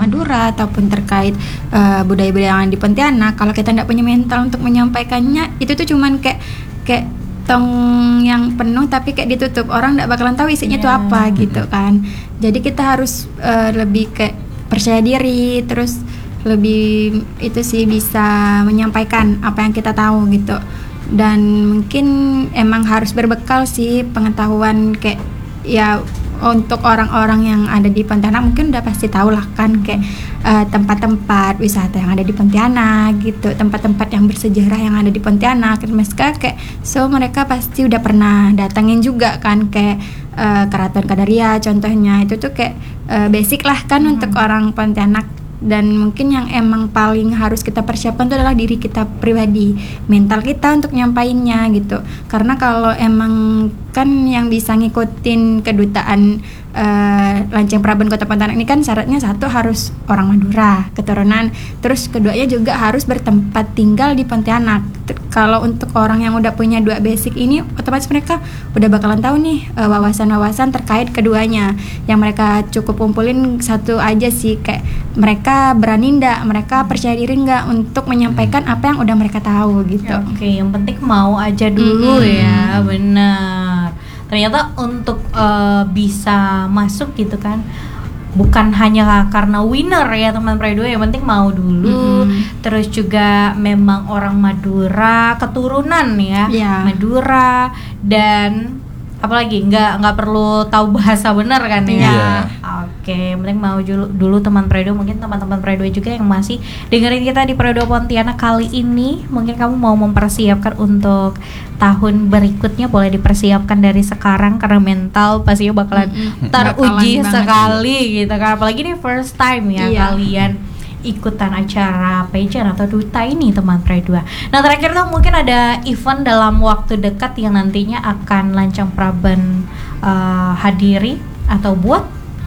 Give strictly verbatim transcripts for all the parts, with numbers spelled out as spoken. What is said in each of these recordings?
Madura ataupun terkait uh, budaya-budaya yang ada di Pontianak, kalau kita tidak punya mental untuk menyampaikannya, itu tuh cuman kayak kayak tong yang penuh tapi kayak ditutup, orang tidak bakalan tahu isinya itu yeah. apa gitu kan. Jadi kita harus uh, lebih kayak percaya diri, terus lebih itu sih bisa menyampaikan apa yang kita tahu gitu. Dan mungkin emang harus berbekal sih pengetahuan kayak ya untuk orang-orang yang ada di Pontianak mungkin udah pasti tahu lah kan kayak uh, tempat-tempat wisata yang ada di Pontianak gitu, tempat-tempat yang bersejarah yang ada di Pontianak. Mereka kayak so mereka pasti udah pernah datangin juga kan kayak uh, Keraton Kadaria contohnya, itu tuh kayak uh, basic lah kan hmm. untuk orang Pontianak. Dan mungkin yang emang paling harus kita persiapkan itu adalah diri kita pribadi, mental kita untuk nyampainnya gitu. Karena kalau emang kan yang bisa ngikutin kedutaan uh, Lanceng Praben Kota Pontianak ini kan syaratnya satu harus orang Madura keturunan, terus keduanya juga harus bertempat tinggal di Pontianak. Kalau untuk orang yang udah punya dua basic ini, otomatis mereka udah bakalan tahu nih uh, wawasan-wawasan terkait keduanya. Yang mereka cukup kumpulin satu aja sih, kayak mereka berani ndak, mereka percaya diri nggak untuk menyampaikan apa yang udah mereka tahu gitu. Ya, oke, yang penting mau aja dulu mm-hmm. ya, benar. Ternyata untuk uh, bisa masuk gitu kan, bukan hanya karena winner ya teman Predo, yang penting mau dulu. Mm-hmm. Terus juga memang orang Madura keturunan ya, yeah. Madura, dan apalagi nggak nggak perlu tahu bahasa benar kan ya. Yeah. Oke, yang penting mau dulu, dulu teman Predo. Mungkin teman-teman Predo juga yang masih dengerin kita di Predo Pontianak kali ini, mungkin kamu mau mempersiapkan untuk tahun berikutnya, boleh dipersiapkan dari sekarang karena mental pastinya bakalan mm-hmm. teruji bakalan sekali gitu kan. Apalagi ini first time ya yeah. kalian ikutan acara pageant atau duta ini teman Predo. Nah terakhir tuh mungkin ada event dalam waktu dekat yang nantinya akan Lanceng Praben uh, hadiri atau buat?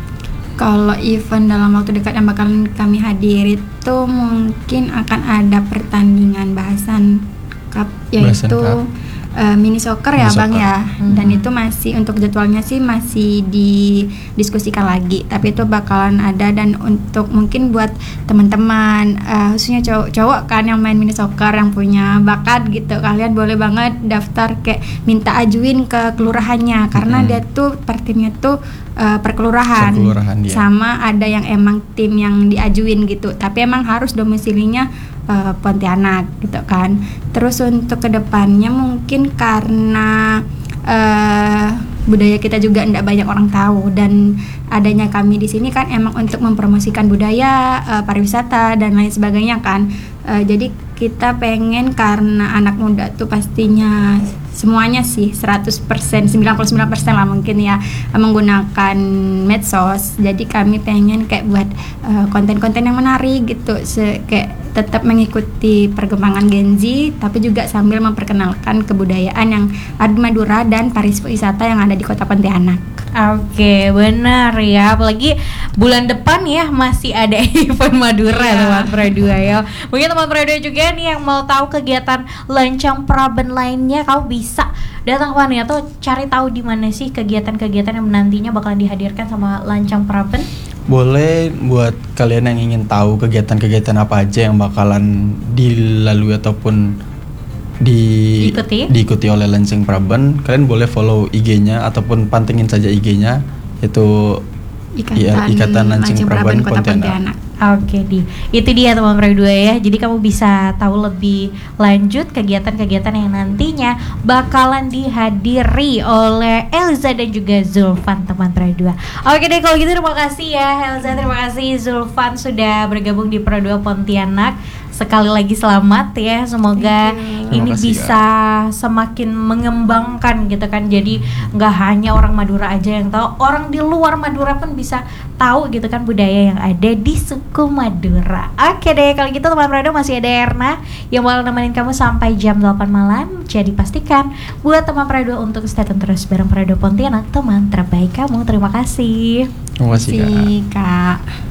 Kalau event dalam waktu dekat yang bakalan kami hadiri itu mungkin akan ada pertandingan bahasan cup, yaitu Uh, mini soccer ya mini Bang soccer. ya mm-hmm. Dan itu masih untuk jadwalnya sih masih didiskusikan lagi, tapi itu bakalan ada. Dan untuk mungkin buat teman-teman uh, khususnya cowok-cowok kan yang main mini soccer, yang punya bakat gitu, kalian boleh banget daftar kayak minta ajuin ke kelurahannya, karena mm-hmm. dia tuh per timnya tuh uh, per kelurahan, sama ada yang emang tim yang diajuin gitu, tapi emang harus domisilinya uh, Pontianak gitu kan. Terus untuk kedepannya mungkin karena uh, budaya kita juga tidak banyak orang tahu, dan adanya kami di sini kan emang untuk mempromosikan budaya, uh, pariwisata dan lain sebagainya kan. Uh, jadi kita pengen, karena anak muda tuh pastinya semuanya sih seratus persen, sembilan puluh sembilan persen lah mungkin ya menggunakan medsos. Jadi kami pengen kayak buat uh, konten-konten yang menarik gitu, Se- kayak tetap mengikuti perkembangan Gen Z, tapi juga sambil memperkenalkan kebudayaan yang ada di Madura dan pariwisata yang ada di Kota Pontianak. Oke, benar ya. Apalagi bulan depan ya masih ada event Madura yeah. teman Predo ya. Mungkin teman Predo juga nih yang mau tahu kegiatan Lanceng Praben lainnya, kamu bisa datang ke mana atau cari tahu di mana sih kegiatan-kegiatan yang nantinya bakalan dihadirkan sama Lanceng Praben. Boleh buat kalian yang ingin tahu kegiatan-kegiatan apa aja yang bakalan dilalui ataupun di diikuti, diikuti oleh Lanceng Praben, kalian boleh follow I G-nya ataupun pantengin saja I G-nya, itu Ikatan, ya, Ikatan Lanceng Praben Kota Pontianak. Oke, di itu dia teman Predo ya. Jadi kamu bisa tahu lebih lanjut kegiatan-kegiatan yang nantinya bakalan dihadiri oleh Elza dan juga Zulfan teman Predo. Oke deh kalau gitu, terima kasih ya Elza, terima kasih Zulfan sudah bergabung di Predo Pontianak. Sekali lagi selamat ya, semoga ini kasih, bisa ya. semakin mengembangkan gitu kan. Jadi nggak hanya orang Madura aja yang tahu, orang di luar Madura pun bisa tahu gitu kan budaya yang ada di suku Madura. Oke deh kalau gitu teman Predo, masih ada Erna yang bakal nemenin kamu sampai jam delapan malam. Jadi pastikan buat teman Predo untuk stay tune terus bareng Predo Pontianak, teman terbaik kamu. Terima kasih. Terima kasih Kak. Kak.